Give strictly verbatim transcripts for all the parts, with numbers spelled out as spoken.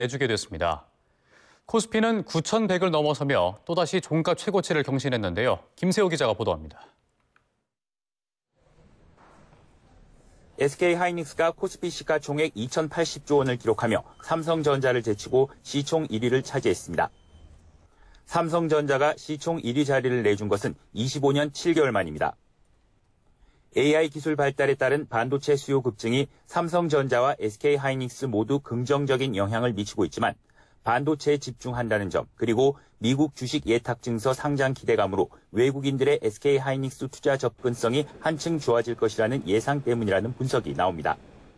내주게 됐습니다. 코스피는 구천백을 넘어서며 또다시 종가 최고치를 경신했는데요. 김세호 기자가 보도합니다. 에스케이하이닉스가 코스피 시가총액 이천팔십조 원을 기록하며 삼성전자를 제치고 시총 일 위를 차지했습니다. 삼성전자가 시총 일 위 자리를 내준 것은 이십오 년 칠 개월 만입니다. 에이아이 기술 발달에 따른 반도체 수요 급증이 삼성전자와 에스케이하이닉스 모두 긍정적인 영향을 미치고 있지만 반도체에 집중한다는 점, 그리고 미국 주식 예탁 증서 상장 기대감으로 외국인들의 에스케이하이닉스 투자 접근성이 한층 좋아질 것이라는 예상 때문이라는 분석이 나옵니다.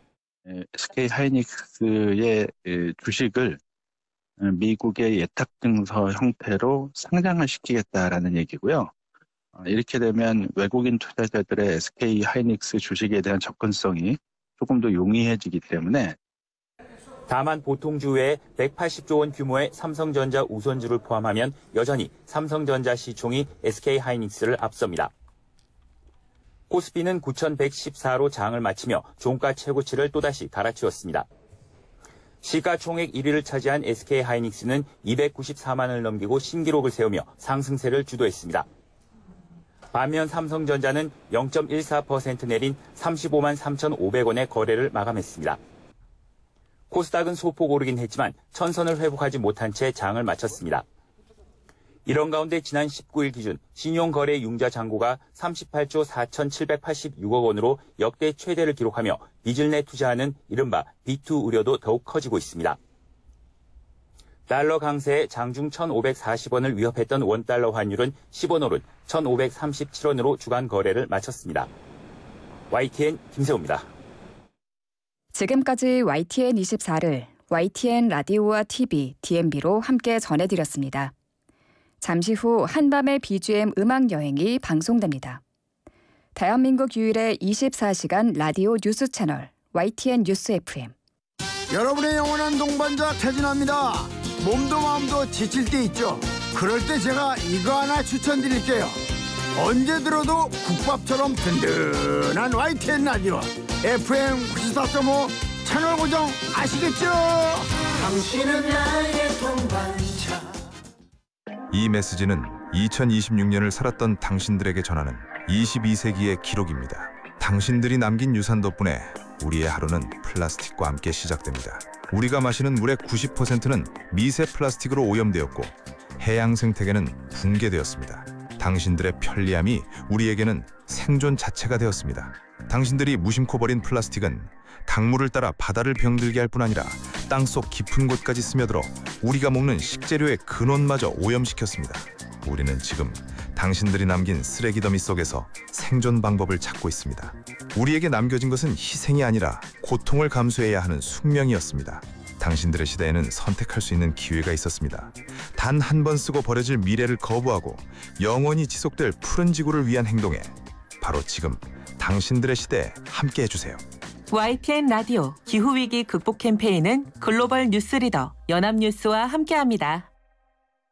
에스케이하이닉스의 주식을 미국의 예탁 증서 형태로 상장을 시키겠다라는 얘기고요. 이렇게 되면 외국인 투자자들의 에스케이하이닉스 주식에 대한 접근성이 조금 더 용이해지기 때문에 다만 보통주 외에 백팔십조 원 규모의 삼성전자 우선주를 포함하면 여전히 삼성전자 시총이 에스케이하이닉스를 앞섭니다. 코스피는 구천백십사로 장을 마치며 종가 최고치를 또다시 갈아치웠습니다. 시가총액 일 위를 차지한 에스케이하이닉스는 이백구십사만을 넘기고 신기록을 세우며 상승세를 주도했습니다. 반면 삼성전자는 영 점 일사 퍼센트 내린 삼십오만 삼천오백 원의 거래를 마감했습니다. 코스닥은 소폭 오르긴 했지만 천선을 회복하지 못한 채 장을 마쳤습니다. 이런 가운데 지난 십구 일 기준 신용거래 융자 잔고가 삼십팔조 사천칠백팔십육억 원으로 역대 최대를 기록하며 빚을 내 투자하는 이른바 비투 우려도 더욱 커지고 있습니다. 달러 강세에 장중 천오백사십 원을 위협했던 원달러 환율은 십 원 오른 천오백삼십칠 원으로 주간 거래를 마쳤습니다. 와이티엔 김세호입니다. 지금까지 와이티엔 이십사를 와이티엔 라디오와 티비, 디엠비로 함께 전해드렸습니다. 잠시 후 한밤의 비지엠 음악여행이 방송됩니다. 대한민국 유일의 이십사 시간 라디오 뉴스 채널 와이티엔 뉴스 에프엠. 여러분의 영원한 동반자 태진아입니다. 몸도 마음도 지칠 때 있죠. 그럴 때 제가 이거 하나 추천드릴게요. 언제 들어도 국밥처럼 든든한 와이티엔 라디오 에프엠 구십사 점 오 채널 고정 아시겠죠? 당신은 나의 동반자. 이 메시지는 이천이십육 년을 살았던 당신들에게 전하는 이십이 세기의 기록입니다. 당신들이 남긴 유산 덕분에 우리의 하루는 플라스틱과 함께 시작됩니다. 우리가 마시는 물의 구십 퍼센트는 미세 플라스틱으로 오염되었고 해양 생태계는 붕괴되었습니다. 당신들의 편리함이 우리에게는 생존 자체가 되었습니다. 당신들이 무심코 버린 플라스틱은 강물을 따라 바다를 병들게 할 뿐 아니라 땅속 깊은 곳까지 스며들어 우리가 먹는 식재료의 근원마저 오염시켰습니다. 우리는 지금 당신들이 남긴 쓰레기 더미 속에서 생존 방법을 찾고 있습니다. 우리에게 남겨진 것은 희생이 아니라 고통을 감수해야 하는 숙명이었습니다. 당신들의 시대에는 선택할 수 있는 기회가 있었습니다. 단 한 번 쓰고 버려질 미래를 거부하고 영원히 지속될 푸른 지구를 위한 행동에 바로 지금 당신들의 시대에 함께 해주세요. 와이티엔 라디오 기후위기 극복 캠페인은 글로벌 뉴스 리더 연합뉴스와 함께합니다.